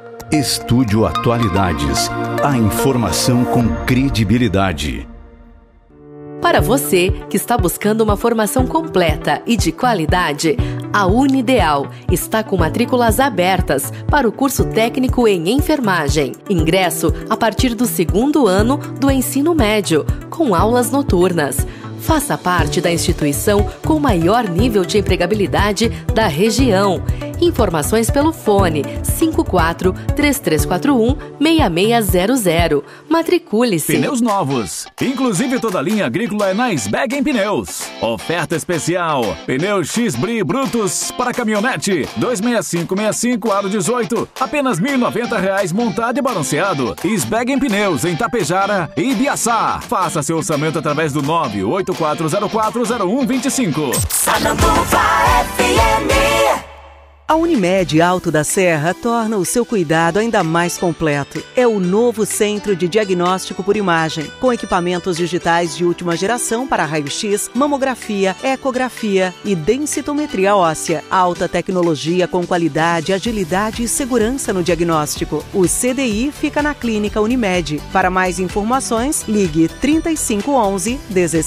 Estúdio Atualidades. A informação com credibilidade. Para você que está buscando uma formação completa e de qualidade, a Unideal está com matrículas abertas para o curso técnico em enfermagem. Ingresso a partir do 2º ano do ensino médio, com aulas noturnas. Faça parte da instituição com o maior nível de empregabilidade da região. Informações pelo fone 54-3341-6600. Matricule-se. Pneus novos. Inclusive toda a linha agrícola é na Sbeggen Pneus. Oferta especial. Pneus X-Bri Brutus para caminhonete. 26565 aro 18. Apenas R$ 1.090 montado e balanceado. Sbeggen Pneus em Tapejara e Ibiaçá. Faça seu orçamento através do 984040125. Sananduva FM. A Unimed Alto da Serra torna o seu cuidado ainda mais completo. É o novo centro de diagnóstico por imagem, com equipamentos digitais de última geração para raio-x, mamografia, ecografia e densitometria óssea. Alta tecnologia com qualidade, agilidade e segurança no diagnóstico. O CDI fica na Clínica Unimed. Para mais informações, ligue 3511 16